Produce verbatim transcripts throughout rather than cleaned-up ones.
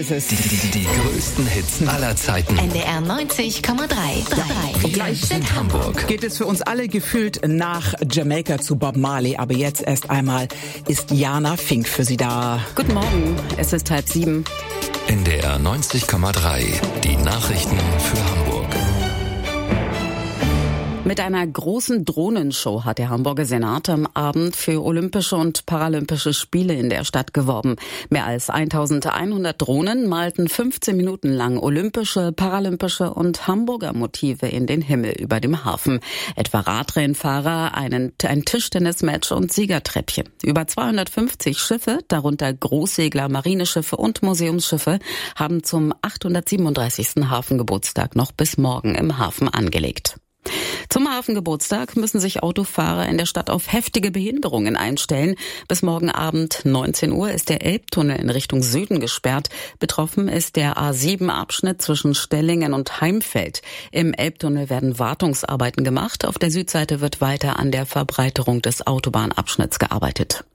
ist es. Die, die, die größten Hits aller Zeiten. N D R neunzig Komma drei. Gleich sind Hamburg. Geht es für uns alle gefühlt nach Jamaika zu Bob Marley. Aber jetzt erst einmal ist Jana Fink für Sie da. Guten Morgen, es ist halb sieben. N D R neunzig Komma drei. Die Nachrichten für Hamburg. Mit einer großen Drohnenshow hat der Hamburger Senat am Abend für Olympische und Paralympische Spiele in der Stadt geworben. Mehr als eintausendeinhundert Drohnen malten fünfzehn Minuten lang olympische, paralympische und Hamburger Motive in den Himmel über dem Hafen. Etwa Radrennfahrer, einen, ein Tischtennismatch und Siegertreppchen. Über zweihundertfünfzig Schiffe, darunter Großsegler, Marineschiffe und Museumsschiffe, haben zum achthundertsiebenunddreißigsten Hafengeburtstag noch bis morgen im Hafen angelegt. Zum Hafengeburtstag müssen sich Autofahrer in der Stadt auf heftige Behinderungen einstellen. Bis morgen Abend neunzehn Uhr ist der Elbtunnel in Richtung Süden gesperrt. Betroffen ist der A sieben Abschnitt zwischen Stellingen und Heimfeld. Im Elbtunnel werden Wartungsarbeiten gemacht. Auf der Südseite wird weiter an der Verbreiterung des Autobahnabschnitts gearbeitet.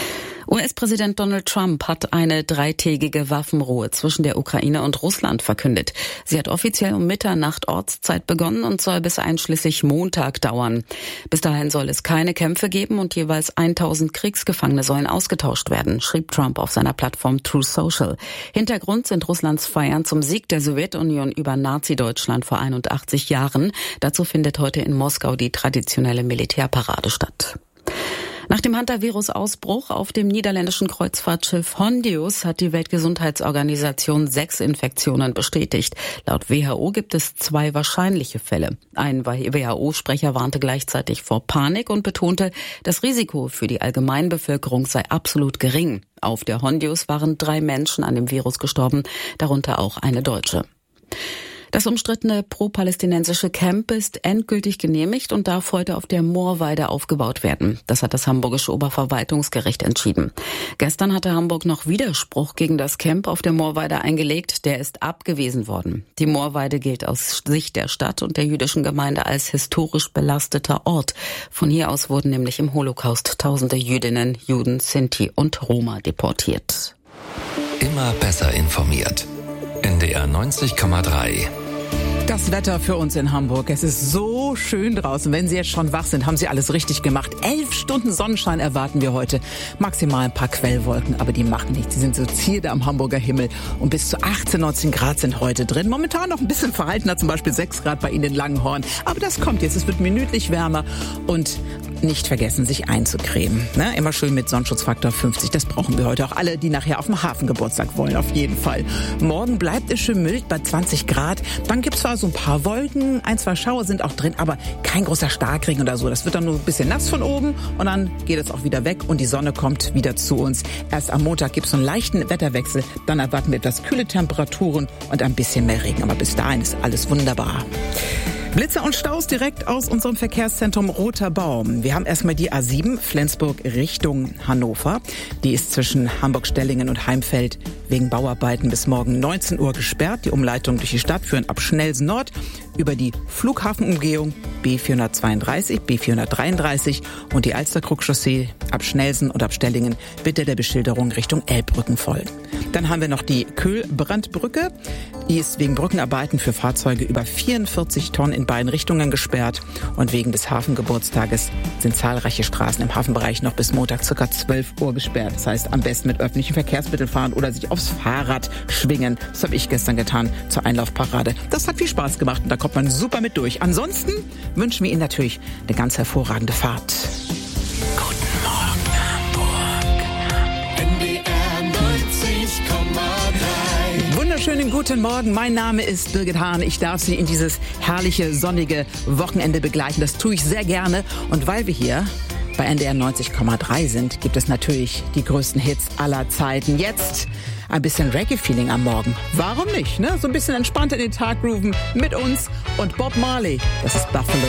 U S-Präsident Donald Trump hat eine dreitägige Waffenruhe zwischen der Ukraine und Russland verkündet. Sie hat offiziell um Mitternacht Ortszeit begonnen und soll bis einschließlich Montag dauern. Bis dahin soll es keine Kämpfe geben und jeweils tausend Kriegsgefangene sollen ausgetauscht werden, schrieb Trump auf seiner Plattform Truth Social. Hintergrund sind Russlands Feiern zum Sieg der Sowjetunion über Nazi-Deutschland vor einundachtzig Jahren. Dazu findet heute in Moskau die traditionelle Militärparade statt. Nach dem Hantavirus-Ausbruch auf dem niederländischen Kreuzfahrtschiff Hondius hat die Weltgesundheitsorganisation sechs Infektionen bestätigt. Laut W H O gibt es zwei wahrscheinliche Fälle. Ein W H O-Sprecher warnte gleichzeitig vor Panik und betonte, das Risiko für die Allgemeinbevölkerung sei absolut gering. Auf der Hondius waren drei Menschen an dem Virus gestorben, darunter auch eine Deutsche. Das umstrittene pro-palästinensische Camp ist endgültig genehmigt und darf heute auf der Moorweide aufgebaut werden. Das hat das Hamburgische Oberverwaltungsgericht entschieden. Gestern hatte Hamburg noch Widerspruch gegen das Camp auf der Moorweide eingelegt. Der ist abgewiesen worden. Die Moorweide gilt aus Sicht der Stadt und der jüdischen Gemeinde als historisch belasteter Ort. Von hier aus wurden nämlich im Holocaust tausende Jüdinnen, Juden, Sinti und Roma deportiert. Immer besser informiert. N D R neunzig Komma drei. Das Wetter für uns in Hamburg. Es ist so schön draußen. Wenn Sie jetzt schon wach sind, haben Sie alles richtig gemacht. Elf Stunden Sonnenschein erwarten wir heute. Maximal ein paar Quellwolken, aber die machen nichts. Sie sind so Zierde am Hamburger Himmel. Und bis zu achtzehn, neunzehn Grad sind heute drin. Momentan noch ein bisschen verhaltener, zum Beispiel sechs Grad bei Ihnen in Langenhorn. Aber das kommt jetzt. Es wird minütlich wärmer. Und nicht vergessen, sich einzucremen. Ne? Immer schön mit Sonnenschutzfaktor fünfzig. Das brauchen wir heute auch alle, die nachher auf dem Hafengeburtstag wollen. Auf jeden Fall. Morgen bleibt es schön mild bei zwanzig Grad. Dann gibt es zwar so ein paar Wolken, ein, zwei Schauer sind auch drin, aber kein großer Starkregen oder so. Das wird dann nur ein bisschen nass von oben und dann geht es auch wieder weg und die Sonne kommt wieder zu uns. Erst am Montag gibt es so einen leichten Wetterwechsel, dann erwarten wir etwas kühle Temperaturen und ein bisschen mehr Regen. Aber bis dahin ist alles wunderbar. Blitze und Staus direkt aus unserem Verkehrszentrum Roter Baum. Wir haben erstmal die A sieben Flensburg Richtung Hannover. Die ist zwischen Hamburg-Stellingen und Heimfeld wegen Bauarbeiten bis morgen neunzehn Uhr gesperrt. Die Umleitungen durch die Stadt führen ab Schnellsen Nord über die Flughafenumgehung B vierhundertzweiunddreißig, B vierhundertdreiunddreißig und die Alsterkrug-Chaussee ab Schnellsen und ab Stellingen bitte der Beschilderung Richtung Elbbrücken folgen. Dann haben wir noch die Köhlbrandbrücke. Die ist wegen Brückenarbeiten für Fahrzeuge über vierundvierzig Tonnen in beiden Richtungen gesperrt. Und wegen des Hafengeburtstages sind zahlreiche Straßen im Hafenbereich noch bis Montag ca. zwölf Uhr gesperrt. Das heißt, am besten mit öffentlichen Verkehrsmitteln fahren oder sich aufs Fahrrad schwingen. Das habe ich gestern getan zur Einlaufparade. Das hat viel Spaß gemacht und da kommt man super mit durch. Ansonsten wünschen wir Ihnen natürlich eine ganz hervorragende Fahrt. Guten Morgen, Hamburg. N D R neunzig Komma drei. Wunderschönen guten Morgen. Mein Name ist Birgit Hahn. Ich darf Sie in dieses herrliche, sonnige Wochenende begleiten. Das tue ich sehr gerne. Und weil wir hier bei N D R neunzig Komma drei sind, gibt es natürlich die größten Hits aller Zeiten. Jetzt ein bisschen Reggae-Feeling am Morgen. Warum nicht? Ne? So ein bisschen entspannt in den Tag grooven mit uns und Bob Marley. Das ist Buffalo.